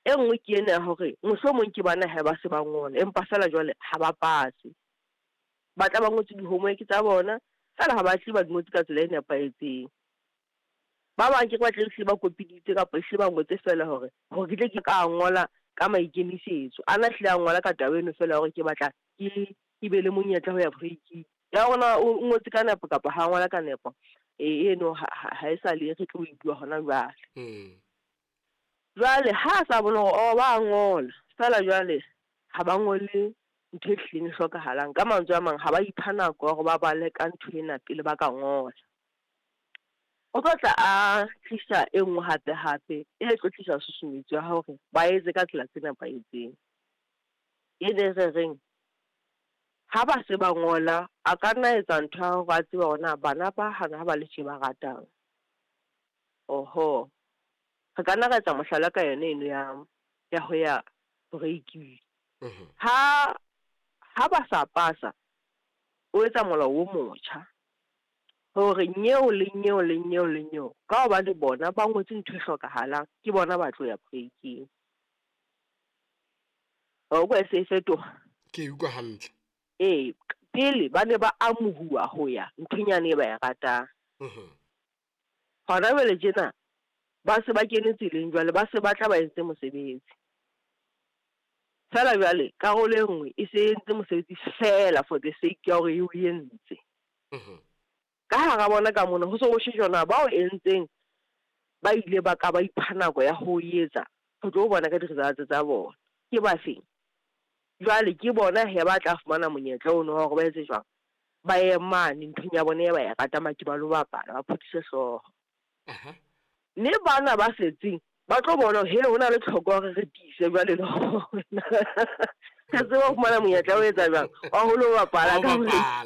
e nngwe ke ena hore mohlomong ke bana ha ba se ba ngola empa fela jwale ha ba pase ba tla ba ngotse di-homework tsa bona fela ha ba tle ba ngotse ka tsela e nepahetseng ba bang ke ba tle ba kopiditse kapa e ba ngotse fela hore ke tle ke ka ngola ka maikemisetso ana hle a ngola ka taba eno fela hore ke batla ke be le monyetla ho ya break ya rona o ngotse ka nepo kapa ha ngola ka nepo eno ha e sa le re tlo bua hona jwale jwale ha sa bona o ba ngola fela jwale ha ba ngole ntho e hleng hlokahalang ka mantswe a mang ha ba ipha nako hore ba bale ka ntho ena pele ba ka ngola o tla a tlisa e nngwe hape e tlo tlisa susumetso ya hore ba etse ka tsela tsena ba etseng e le reng ha ba se ba ngola a ka nna etsa ntho ya ba tseba hona bana ba hana ba le tje ba ratang oho re ka nna ka etsa mohlala ka yone eno ya ho ya break ha ba sa pasa o etsa molao o motjha hore nyeo ka ba le bona ba ngotse ntho e hlokahalang ke bona ba tlo ya breaking o kwa se fetoha ke utlwa hantle pele ba ne ba amohua ho ya nthonyane e ba ya ratang hona jwale tjena ba se ba kene tseleng jwale ba se ba tla ba entse mosebetsi fela jwale karolo e nngwe e se entse mosebetsi fela for the sake ya hore e entse ka hara bona ka mona ho so ho shejwana ba o entseng ba ile ba ka ba ipha nako ya ho etsa ho tlo bona ka di-results tsa bona ke ba feng jwale ke bona he ba tla fumana monyetla ono hore ba etse jwang ba ye mane nthong ya bona e ba ya rata maki ba lo bapala ba phuthise hlooho ne bana ba setseng ba tlo bona he hona le tlhoko hore re tiise jwale le hona ka tseba fumana monyetla o etsa jwang wa ho lo bapala ka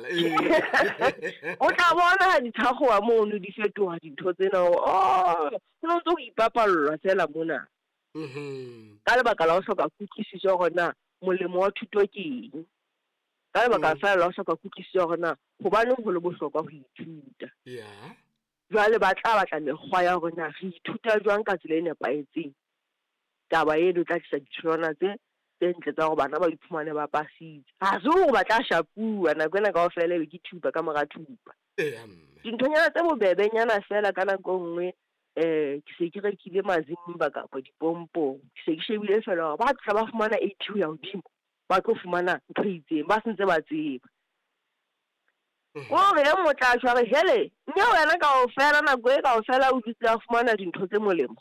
o tla bona ha dithakgowa mono di fetoha dintho tsena ho ntso ho ipapallwa fela mona ka lebaka la ho hloka kutlwisiso hore na molemo wa thuto ke eng ka lebaka fela la ho hloka kutlwisiso hore na hobaneng ho le bohlokwa ho ithuta jwale ba tla batla mekgwa ya hore na re ithuta jwang ka tsela e nepahetseng taba eno tla tlisa ditholwana tse ntle tsa hore bana ba iphumane ba pasitse ha se hore ba tla shapua nako ena kaofela ebe ke thupa ka mora thupa dinthonyana tse bobebenyana fela ka nako nngwe ke se ke rekile mazimba kapa dipompong ke se ke shebile fela hore ba tla ba fumana 80 ho ya hodimo ba tlo fumana ntho e itseng ba sentse ba tseba o re e motla tshware hele mme wena kaofela nako e kaofela o dutse a fumana dintho tse molemo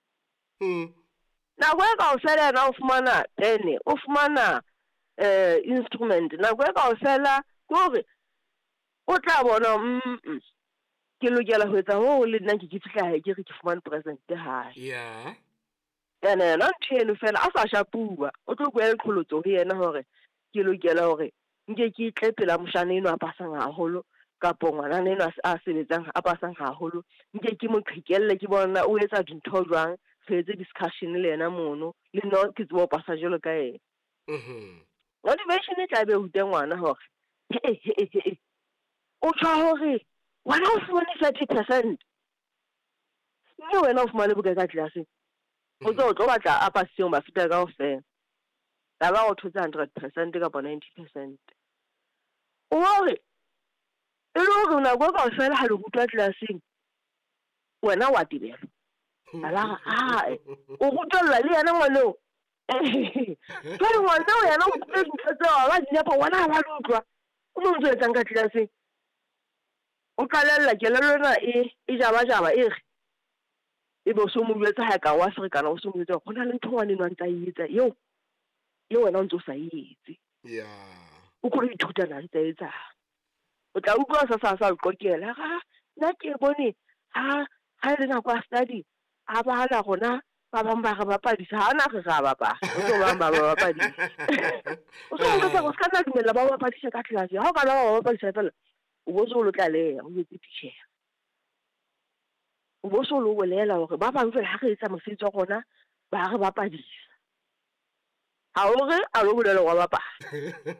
nako e kaofela yena o fumana pene o fumana instrument nako e kaofela ke hore o tla bona ke lokela ho etsa ho le nna ke fihla hae ke re ke fumane present hae yena ntho eno fela a sa shapua o tlo bua leqholotso ho yena hore ke lokela hore nke ke tle pela moshana eno a pasang haholo kapa ngwana eno a sebetsang a pasang haholo nke ke mo qhekelle ke bona o etsa dintho jwang re etse discussion le yena mono le no ke tsebo pasa jelo ka yena motivation e tla be o teng ngwana hore o tshwa hore wena o fumane 30% mme wena o fumane bokae ka class o tlo batla a paseng ba feta ka ofela la ba o thotse 100% kapa 90% o hore e le hore nako ka ofela ha le rutwa classeng wena wa tibela ala o rutwa le yana ngwaneo jwale ngwaneo yana o tse dintho tseo ba dinepa wena ha ba utlwa o mo ntse etsang ka classeng o qalella kelello ena e jaba e re ebe o so mo buetsa ha ka wa Afrika o so mo buetsa go na le ntho ngwane no ntsa etsa yo wena o ntse o sa etse o go ithuta na ntse etsa o tla utlwa sa o qokela nna ke bone ha le na kwa study a ba hala gona ba bang ba re bapadisa ha na re ga bapa o tlo ba bapadisa o so o tla go ska na dumela ba bapadisa ka class ha o ka ba bapadisa fela o bo so lo tla le o itse teacher o bo so lo bolela hore ba bang fela ha re etsa mosebetsi wa rona ba re bapadisa ha o re a lo bolela wa bapa